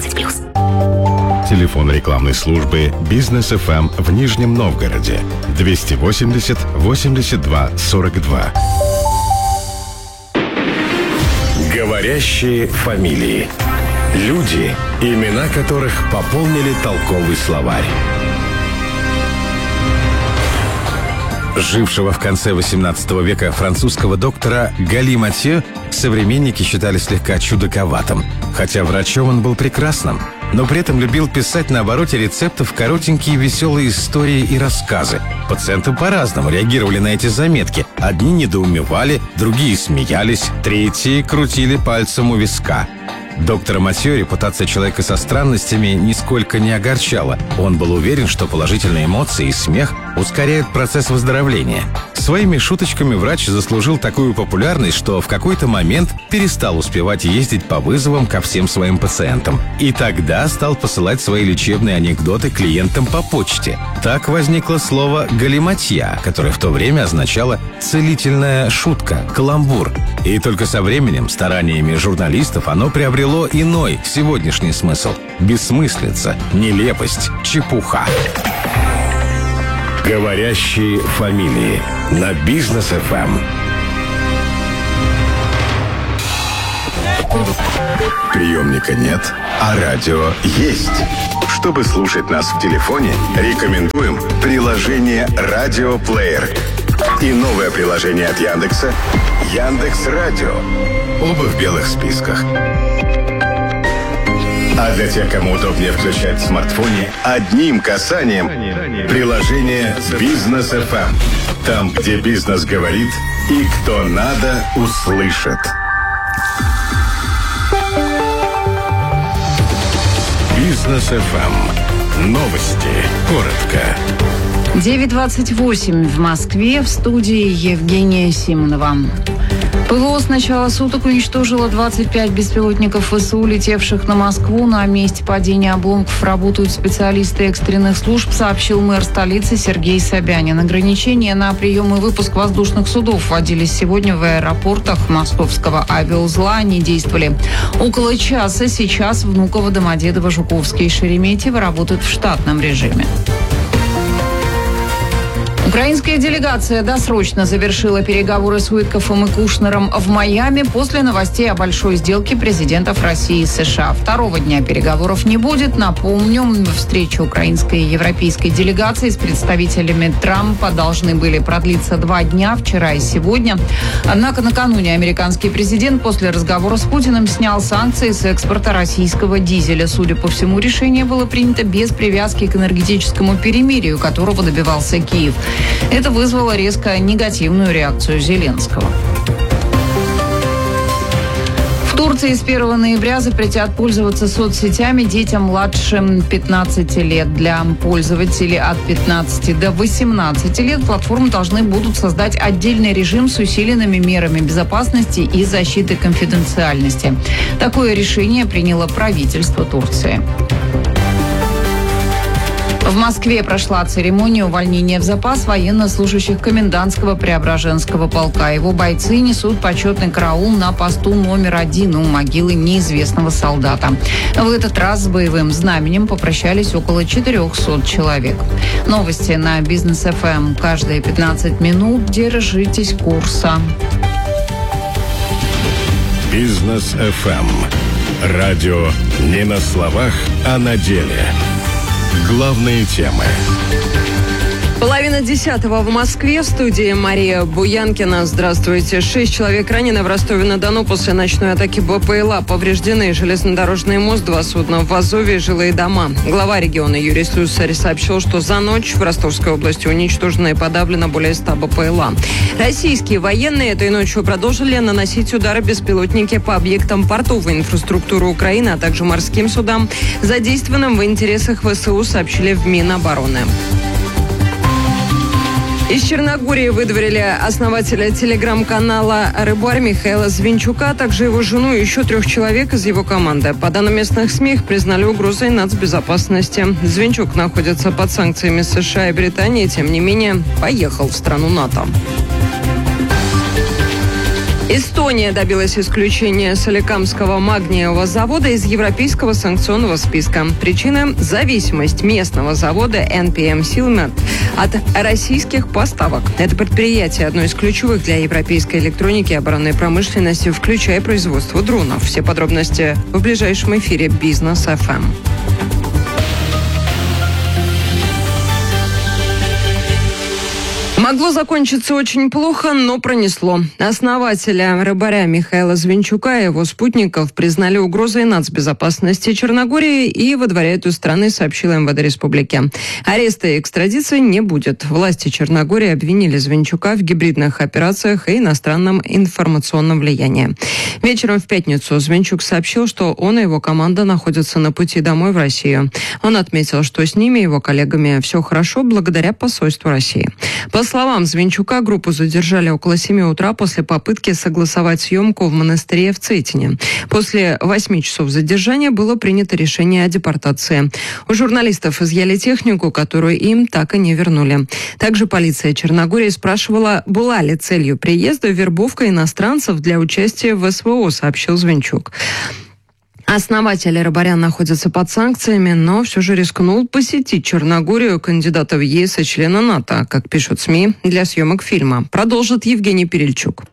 18+. Телефон рекламной службы «Бизнес ФМ» в Нижнем Новгороде 280 82 42. Говорящие фамилии. Люди, имена которых пополнили толковый словарь. Жившего в конце XVIII века французского доктора Гали Матье современники считали слегка чудаковатым, хотя врачом он был прекрасным, но при этом любил писать на обороте рецептов коротенькие веселые истории и рассказы. Пациенты по-разному реагировали на эти заметки. Одни недоумевали, другие смеялись, третьи крутили пальцем у виска. Доктора Матье репутация человека со странностями нисколько не огорчала. Он был уверен, что положительные эмоции и смех ускоряют процесс выздоровления. Своими шуточками врач заслужил такую популярность, что в какой-то момент перестал успевать ездить по вызовам ко всем своим пациентам. И тогда стал посылать свои лечебные анекдоты клиентам по почте. Так возникло слово «галиматья», которое в то время означало «целительная шутка», «каламбур». И только со временем, стараниями журналистов, оно приобрело иной, сегодняшний смысл – бессмыслица, нелепость, чепуха. Говорящие фамилии на Бизнес ФМ. Приемника нет, а радио есть. Чтобы слушать нас в телефоне, рекомендуем приложение «Радиоплеер» и новое приложение от Яндекса «Яндекс.Радио». Оба в белых списках. А для тех, кому удобнее включать в смартфоне, одним касанием приложение «Бизнес ФМ». Там, где бизнес говорит и кто надо, услышит. Бизнес ФМ. Новости. Коротко. 9:28 в Москве. В студии Евгения Симонова. ПВО с начала суток уничтожило 25 беспилотников ВСУ, летевших на Москву. На месте падения обломков работают специалисты экстренных служб, сообщил мэр столицы Сергей Собянин. Ограничения на прием и выпуск воздушных судов вводились сегодня в аэропортах московского авиаузла. Они действовали около часа. Сейчас Внуково, Домодедово, Жуковский и Шереметьево работают в штатном режиме. Украинская делегация досрочно завершила переговоры с Уиткофом и Кушнером в Майами после новостей о большой сделке президентов России и США. Второго дня переговоров не будет. Напомню, встречи украинской и европейской делегации с представителями Трампа должны были продлиться 2 дня, вчера и сегодня. Однако накануне американский президент после разговора с Путиным снял санкции с экспорта российского дизеля. Судя по всему, решение было принято без привязки к энергетическому перемирию, которого добивался Киев. Это вызвало резко негативную реакцию Зеленского. В Турции с 1 ноября запретят пользоваться соцсетями детям младше 15 лет. Для пользователей от 15 до 18 лет платформы должны будут создать отдельный режим с усиленными мерами безопасности и защиты конфиденциальности. Такое решение приняло правительство Турции. В Москве прошла церемония увольнения в запас военнослужащих комендантского Преображенского полка. Его бойцы несут почетный караул на посту номер 1 у могилы неизвестного солдата. В этот раз с боевым знаменем попрощались около 400 человек. Новости на Бизнес ФМ. Каждые 15 минут держитесь курса. Бизнес ФМ. Радио не на словах, а на деле. Главные темы. 9:30 в Москве. В студии Мария Буянкина. Здравствуйте. 6 человек ранены в Ростове-на-Дону после ночной атаки БПЛА. Повреждены железнодорожный мост, 2 судна в Азове и жилые дома. Глава региона Юрий Слюсарь сообщил, что за ночь в Ростовской области уничтожено и подавлено более 100 БПЛА. Российские военные этой ночью продолжили наносить удары беспилотники по объектам портовой инфраструктуры Украины, а также морским судам, задействованным в интересах ВСУ, сообщили в Минобороны. Из Черногории выдворили основателя телеграм-канала «Рыбарь» Михаила Звинчука, а также его жену и еще 3 человек из его команды. По данным местных СМИ, их признали угрозой нацбезопасности. Звинчук находится под санкциями США и Британии, тем не менее, поехал в страну НАТО. Эстония добилась исключения Соликамского магниевого завода из европейского санкционного списка. Причина – зависимость местного завода NPM Silmet от российских поставок. Это предприятие одно из ключевых для европейской электроники и оборонной промышленности, включая производство дронов. Все подробности в ближайшем эфире Бизнес ФМ. Могло закончиться очень плохо, но пронесло. Основателя «Рыбаря» Михаила Звинчука и его спутников признали угрозой нацбезопасности Черногории и выдворяют из страны, сообщила МВД республики. Ареста и экстрадиции не будет. Власти Черногории обвинили Звинчука в гибридных операциях и иностранном информационном влиянии. Вечером в пятницу Звинчук сообщил, что он и его команда находятся на пути домой в Россию. Он отметил, что с ними и его коллегами все хорошо благодаря посольству России. По словам Звенчука, группу задержали около 7 утра после попытки согласовать съемку в монастыре в Цетине. После 8 часов задержания было принято решение о депортации. У журналистов изъяли технику, которую им так и не вернули. Также полиция Черногории спрашивала, была ли целью приезда вербовка иностранцев для участия в СВО, сообщил Звенчук. Основатель Рыбаря находится под санкциями, но все же рискнул посетить Черногорию, кандидата в ЕС и члена НАТО, как пишут СМИ, для съемок фильма. Продолжит Евгений Перельчук.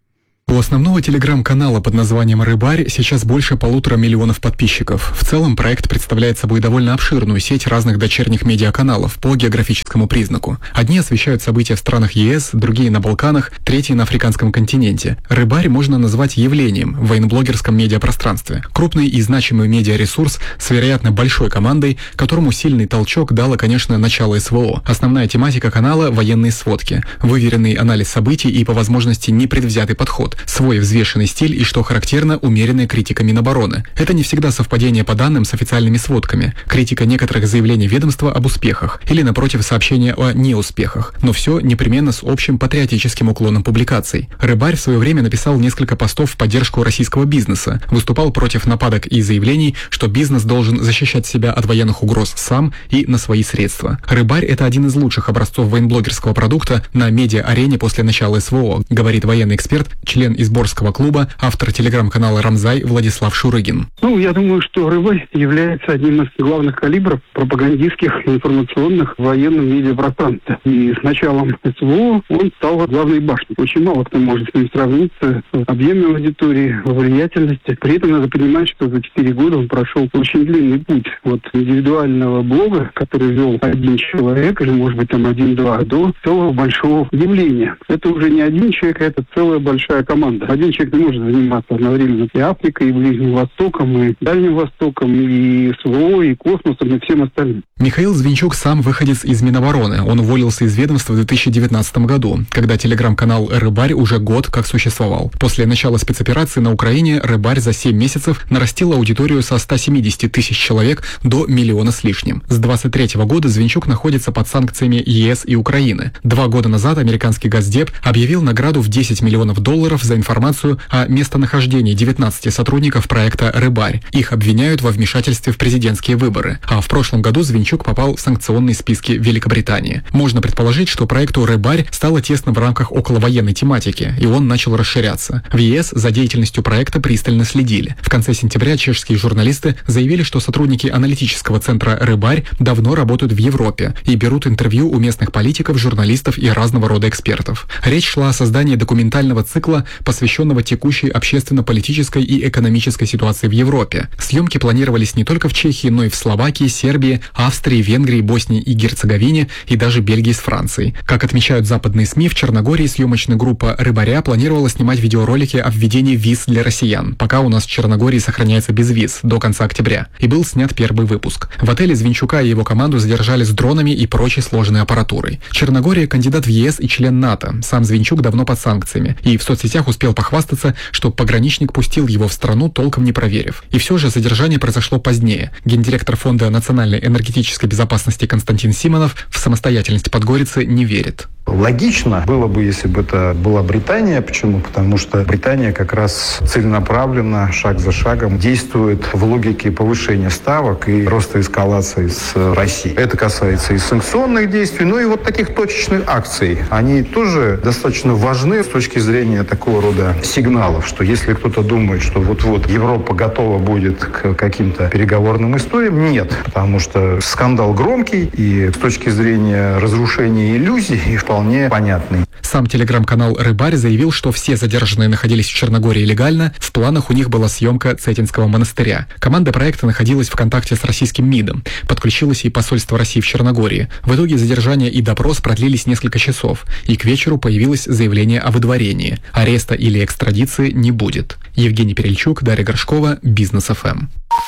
У основного телеграм-канала под названием «Рыбарь» сейчас больше 1,5 миллиона подписчиков. В целом проект представляет собой довольно обширную сеть разных дочерних медиаканалов по географическому признаку. Одни освещают события в странах ЕС, другие на Балканах, третьи на африканском континенте. «Рыбарь» можно назвать явлением в военблогерском медиапространстве. Крупный и значимый медиаресурс с, вероятно, большой командой, которому сильный толчок дало, конечно, начало СВО. Основная тематика канала – военные сводки, выверенный анализ событий и, по возможности, непредвзятый подход, свой взвешенный стиль и, что характерно, умеренная критика Минобороны. Это не всегда совпадение по данным с официальными сводками, критика некоторых заявлений ведомства об успехах или, напротив, сообщения о неуспехах, но все непременно с общим патриотическим уклоном публикаций. «Рыбарь» в свое время написал несколько постов в поддержку российского бизнеса, выступал против нападок и заявлений, что бизнес должен защищать себя от военных угроз сам и на свои средства. «Рыбарь» — это один из лучших образцов военблогерского продукта на медиа-арене после начала СВО, говорит военный эксперт, член Изборского клуба, автор телеграм-канала «Рамзай» Владислав Шурыгин. Я думаю, что «Рыбарь» является одним из главных калибров пропагандистских и информационных в военном медиапространстве. И с началом СВО он стал главной башней. Очень мало кто может с ним сравниться в объеме аудитории, в влиятельности. При этом надо понимать, что за 4 года он прошел очень длинный путь от индивидуального блога, который вел один человек, или, может быть, там 1-2, до целого большого явления. Это уже не один человек, это целая большая команда. Один человек не может заниматься одновременно и Африкой, и Ближним Востоком, и Дальним Востоком, и СВО, и космосом, и всем остальным. Михаил Звенчук сам выходец из Минобороны. Он уволился из ведомства в 2019 году, когда телеграм-канал «Рыбарь» уже год как существовал. После начала спецоперации на Украине «Рыбарь» за 7 месяцев нарастил аудиторию со 170 тысяч человек до 1 миллиона с лишним. С 2023 года Звенчук находится под санкциями ЕС и Украины. 2 года назад американский Госдеп объявил награду в $10 миллионов за информацию о местонахождении 19 сотрудников проекта «Рыбарь». Их обвиняют во вмешательстве в президентские выборы. А в прошлом году Звенчук попал в санкционные списки Великобритании. Можно предположить, что проекту «Рыбарь» стало тесно в рамках околовоенной тематики, и он начал расширяться. В ЕС за деятельностью проекта пристально следили. В конце сентября чешские журналисты заявили, что сотрудники аналитического центра «Рыбарь» давно работают в Европе и берут интервью у местных политиков, журналистов и разного рода экспертов. Речь шла о создании документального цикла, посвященного текущей общественно-политической и экономической ситуации в Европе. Съемки планировались не только в Чехии, но и в Словакии, Сербии, Австрии, Венгрии, Боснии и Герцеговине и даже Бельгии с Францией. Как отмечают западные СМИ, в Черногории съемочная группа «Рыбаря» планировала снимать видеоролики о введении виз для россиян, пока у нас в Черногории сохраняется без виз до конца октября. И был снят первый выпуск. В отеле Звенчука и его команду задержали с дронами и прочей сложной аппаратурой. Черногория – кандидат в ЕС и член НАТО. Сам Звенчук давно под санкциями. И в соцсетях успел похвастаться, что пограничник пустил его в страну, толком не проверив. И все же задержание произошло позднее. Гендиректор Фонда национальной энергетической безопасности Константин Симонов в самостоятельность Подгорицы не верит. Логично было бы, если бы это была Британия. Почему? Потому что Британия как раз целенаправленно, шаг за шагом действует в логике повышения ставок и роста эскалации с Россией. Это касается и санкционных действий, но и вот таких точечных акций. Они тоже достаточно важны с точки зрения такого рода сигналов, что если кто-то думает, что вот-вот Европа готова будет к каким-то переговорным историям, нет. Потому что скандал громкий и с точки зрения разрушения иллюзий вполне понятный. Сам телеграм-канал «Рыбарь» заявил, что все задержанные находились в Черногории легально, в планах у них была съемка Цетинского монастыря. Команда проекта находилась в контакте с российским МИДом, подключилось и посольство России в Черногории. В итоге задержание и допрос продлились несколько часов, и к вечеру появилось заявление о выдворении. Ареста или экстрадиции не будет. Евгений Перельчук, Дарья Горшкова, Бизнес ФМ.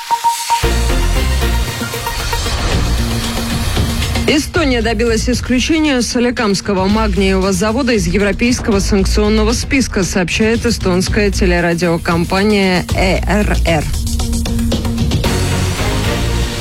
Эстония добилась исключения Соликамского магниевого завода из европейского санкционного списка, сообщает эстонская телерадиокомпания ЭРР.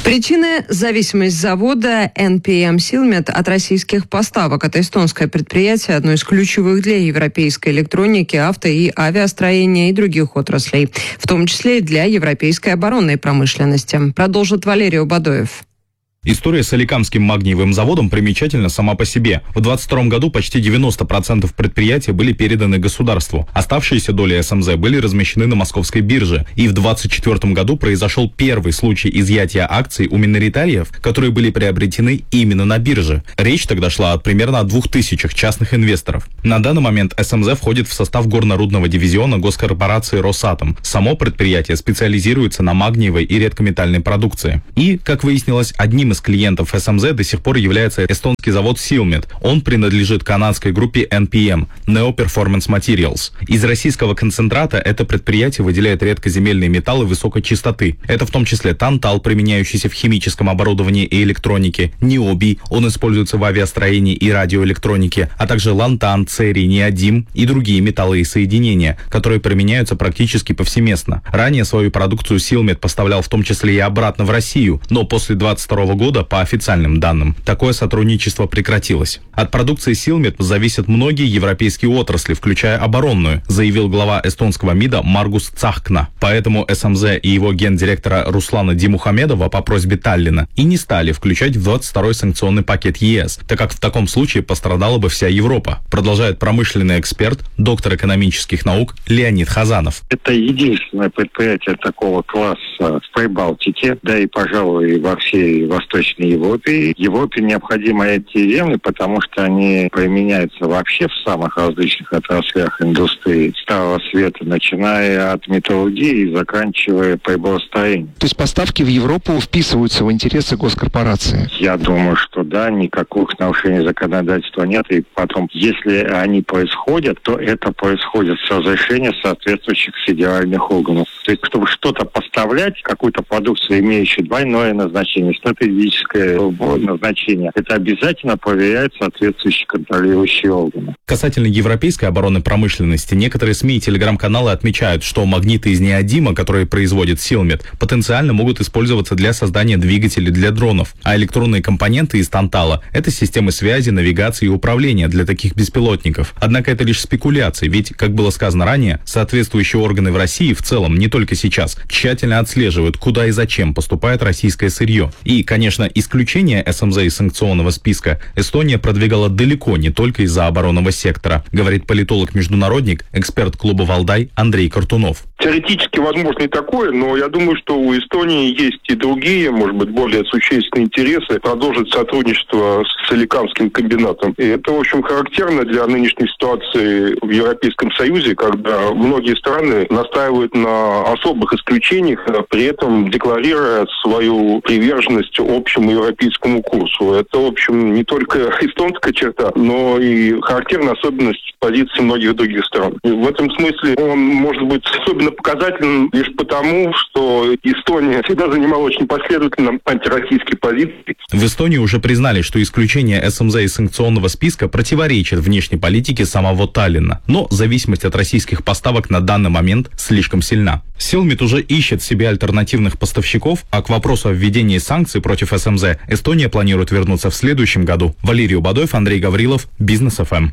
Причины – зависимость завода NPM Silmet от российских поставок. Это эстонское предприятие, одно из ключевых для европейской электроники, авто и авиастроения и других отраслей, в том числе и для европейской оборонной промышленности. Продолжит Валерий Бадоев. История с Соликамским магниевым заводом примечательна сама по себе. В 2022 году почти 90% предприятия были переданы государству. Оставшиеся доли СМЗ были размещены на московской бирже. И в 2024 году произошел первый случай изъятия акций у миноритариев, которые были приобретены именно на бирже. Речь тогда шла примерно о 2000 частных инвесторов. На данный момент СМЗ входит в состав горно-рудного дивизиона госкорпорации «Росатом». Само предприятие специализируется на магниевой и редкометальной продукции. И, как выяснилось, одним из клиентов СМЗ до сих пор является эстонский завод Silmet. Он принадлежит канадской группе NPM – Neo Performance Materials. Из российского концентрата это предприятие выделяет редкоземельные металлы высокой чистоты. Это в том числе тантал, применяющийся в химическом оборудовании и электронике, ниобий, он используется в авиастроении и радиоэлектронике, а также лантан, церий, неодим и другие металлы и соединения, которые применяются практически повсеместно. Ранее свою продукцию Silmet поставлял в том числе и обратно в Россию, но после 2022 года, по официальным данным, такое сотрудничество прекратилось. От продукции Silmet зависят многие европейские отрасли, включая оборонную, заявил глава эстонского МИДа Маргус Цахкна. Поэтому СМЗ и его гендиректора Руслана Димухамедова по просьбе Таллина и не стали включать в 22-й санкционный пакет ЕС, так как в таком случае пострадала бы вся Европа, продолжает промышленный эксперт, доктор экономических наук Леонид Хазанов. Это единственное предприятие такого класса в Прибалтике, да и, пожалуй, во всей Восточной Европе. Европе необходимы эти земли, потому что они применяются вообще в самых различных отраслях индустрии Старого Света, начиная от металлургии и заканчивая приборостроением. То есть поставки в Европу вписываются в интересы госкорпорации? Я думаю, что да, никаких нарушений законодательства нет. И потом, если они происходят, то это происходит с разрешения соответствующих федеральных органов. То есть, чтобы что-то поставлять, какую-то продукцию, имеющую двойное назначение, стратегическое назначение, это обязательно проверяют соответствующие контролирующие органы. Касательно европейской оборонной промышленности, некоторые СМИ и телеграм-каналы отмечают, что магниты из неодима, которые производит Silmet, потенциально могут использоваться для создания двигателей для дронов, а электронные компоненты из тантала – это системы связи, навигации и управления для таких беспилотников. Однако это лишь спекуляции, ведь, как было сказано ранее, соответствующие органы в России в целом, не только сейчас, тщательно отслеживают, куда и зачем поступает российское сырье. И, конечно, исключение СМЗ из санкционного списка Эстония продвигала далеко не только из-за оборонного сектора, говорит политолог-международник, эксперт клуба «Валдай» Андрей Картунов. Теоретически возможно и такое, но я думаю, что у Эстонии есть и другие, может быть, более существенные интересы продолжить сотрудничество с Соликамским комбинатом. И это, в общем, характерно для нынешней ситуации в Европейском Союзе, когда многие страны настаивают на особых исключениях, при этом декларируя свою приверженность общему европейскому курсу. Это, в общем, не только эстонская черта, но и характерная особенность позиции многих других стран. И в этом смысле он может быть особенно показателен лишь потому, что Эстония всегда занимала очень последовательно антироссийские позиции. В Эстонии уже признали, что исключение СМЗ из санкционного списка противоречит внешней политике самого Таллина. Но зависимость от российских поставок на данный момент слишком сильна. Silmet уже ищет себе альтернативных поставщиков, а к вопросу о введении санкций против СМЗ Эстония планирует вернуться в следующем году. Валерий Бадоев, Андрей Гаврилов, Бизнес ФМ.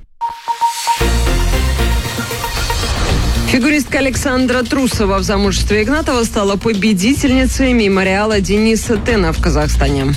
Фигуристка Александра Трусова в замужестве Игнатова стала победительницей мемориала Дениса Тена в Казахстане.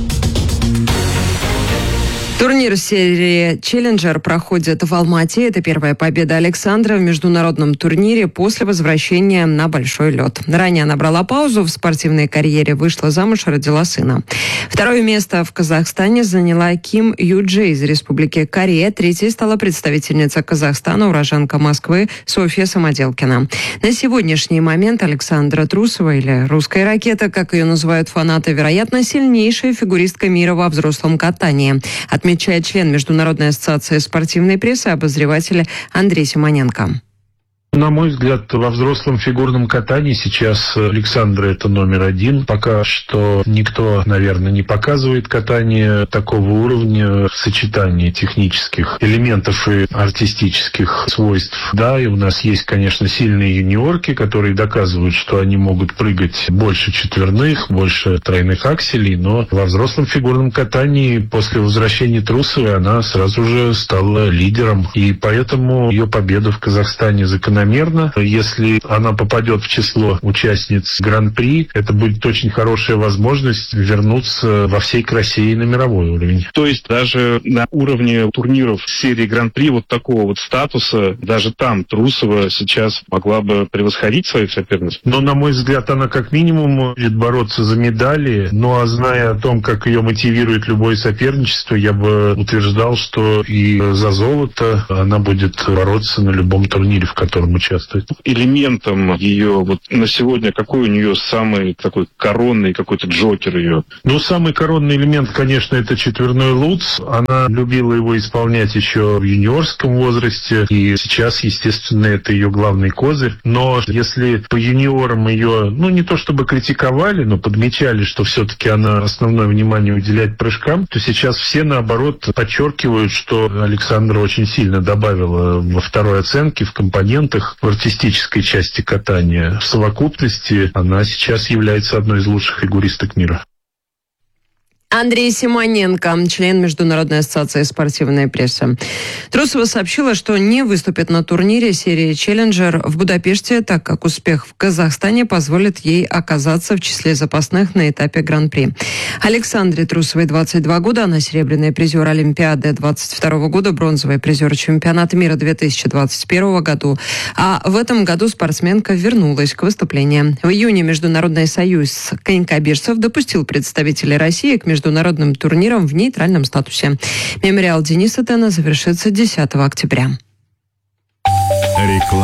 Турнир серии «Челленджер» проходит в Алмате. Это первая победа Александра в международном турнире после возвращения на большой лед. Ранее она брала паузу в спортивной карьере, вышла замуж, родила сына. Второе место в Казахстане заняла Ким Юджи из Республики Корея. Третьей стала представительница Казахстана, уроженка Москвы Софья Самоделкина. На сегодняшний момент Александра Трусова, или «Русская ракета», как ее называют фанаты, вероятно, сильнейшая фигуристка мира во взрослом катании, отмечает член Международной ассоциации спортивной прессы, обозреватель Андрей Симоненко. На мой взгляд, во взрослом фигурном катании сейчас Александра это номер один. Пока что никто, наверное, не показывает катание такого уровня в сочетании технических элементов и артистических свойств. Да, и у нас есть, конечно, сильные юниорки, которые доказывают, что они могут прыгать больше четверных, больше тройных акселей, но во взрослом фигурном катании после возвращения Трусовой она сразу же стала лидером. И поэтому ее победа в Казахстане закономерна. Если она попадет в число участниц Гран-при, это будет очень хорошая возможность вернуться во всей красе и на мировой уровень. То есть даже на уровне турниров серии Гран-при вот такого вот статуса, даже там Трусова сейчас могла бы превосходить своих соперниц? Но, на мой взгляд, она как минимум будет бороться за медали. Ну, а зная о том, как ее мотивирует любое соперничество, я бы утверждал, что и за золото она будет бороться на любом турнире, в котором участвует. Элементом ее вот на сегодня, какой у нее самый такой коронный какой-то джокер ее? Ну, самый коронный элемент, конечно, это четверной луц. Она любила его исполнять еще в юниорском возрасте, и сейчас, естественно, это ее главный козырь. Но если по юниорам ее, ну, не то чтобы критиковали, но подмечали, что все-таки она основное внимание уделяет прыжкам, то сейчас все, наоборот, подчеркивают, что Александра очень сильно добавила во второй оценке, в компонентах, в артистической части катания. В совокупности она сейчас является одной из лучших фигуристок мира. Андрей Симоненко, член Международной ассоциации спортивной прессы. Трусова сообщила, что не выступит на турнире серии «Челленджер» в Будапеште, так как успех в Казахстане позволит ей оказаться в числе запасных на этапе Гран-при. Александре Трусовой 22 года, она серебряный призер Олимпиады 22 года, бронзовый призер чемпионата мира 2021 году. А в этом году спортсменка вернулась к выступлениям. В июне Международный союз конькобежцев допустил представителей России к международным турнирам в нейтральном статусе. Мемориал Дениса Тена завершится 10 октября. Реклама.